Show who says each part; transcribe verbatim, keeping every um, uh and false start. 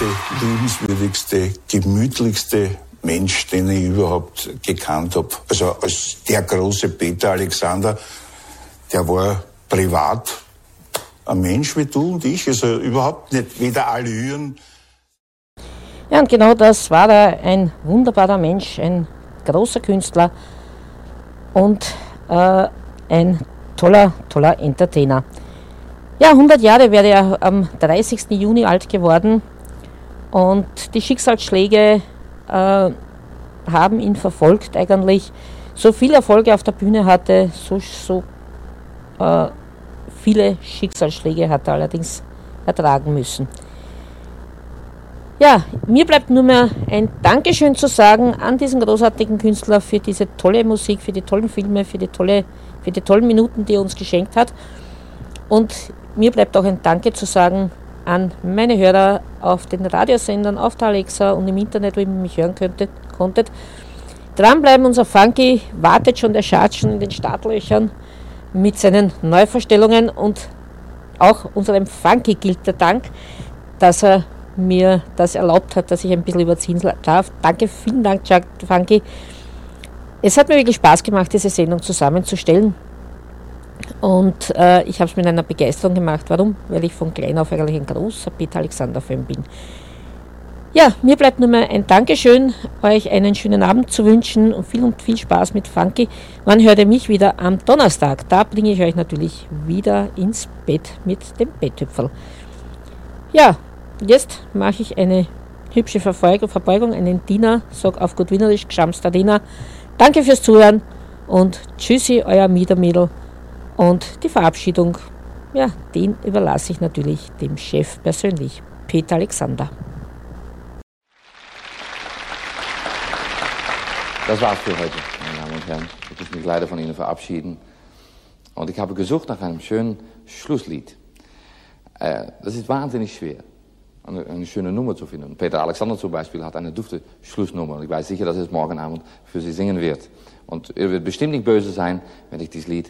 Speaker 1: nette, liebenswürdigste, gemütlichste Mensch, den ich überhaupt gekannt habe. Also als der große Peter Alexander, der war privat ein Mensch wie du und ich, also überhaupt nicht, weder Allüren.
Speaker 2: Ja, und genau das war er, ein wunderbarer Mensch, ein großer Künstler und äh, ein toller, toller Entertainer. Ja, hundert Jahre wäre er am dreißigsten Juni alt geworden und die Schicksalsschläge äh, haben ihn verfolgt eigentlich. So viele Erfolge auf der Bühne hatte, so, so äh, viele Schicksalsschläge hat er allerdings ertragen müssen. Ja, mir bleibt nur mehr ein Dankeschön zu sagen an diesen großartigen Künstler für diese tolle Musik, für die tollen Filme, für die, tolle, für die tollen Minuten, die er uns geschenkt hat. Und mir bleibt auch ein Danke zu sagen an meine Hörer auf den Radiosendern, auf der Alexa und im Internet, wo ihr mich hören könntet, konntet. Dranbleiben, unser Funky wartet schon, der Chart schon in den Startlöchern mit seinen Neuverstellungen und auch unserem Funky gilt der Dank, dass er mir das erlaubt hat, dass ich ein bisschen überziehen darf. Danke, vielen Dank, Chuck Funky. Es hat mir wirklich Spaß gemacht, diese Sendung zusammenzustellen. Und äh, ich habe es mit einer Begeisterung gemacht. Warum? Weil ich von klein auf eigentlich ein großer Peter Alexander-Fan bin. Ja, mir bleibt nur mehr ein Dankeschön, euch einen schönen Abend zu wünschen und viel und viel Spaß mit Funky. Wann hört ihr mich wieder? Am Donnerstag. Da bringe ich euch natürlich wieder ins Bett mit dem Betthüpferl. Ja, jetzt mache ich eine hübsche Verbeugung, Verbeugung einen Diener, sag auf gut Wienerisch, gschamster Diener. Danke fürs Zuhören und tschüssi, euer Miedermädel. Und die Verabschiedung, ja, den überlasse ich natürlich dem Chef persönlich, Peter Alexander.
Speaker 3: Das war's für heute, meine Damen und Herren. Ich muss mich leider von Ihnen verabschieden. Und ich habe gesucht nach einem schönen Schlusslied. Äh, das ist wahnsinnig schwer, eine, eine schöne Nummer zu finden. Peter Alexander zum Beispiel hat eine dufte Schlussnummer. Und ich weiß sicher, dass er es morgen Abend für Sie singen wird. Und er wird bestimmt nicht böse sein, wenn ich dieses Lied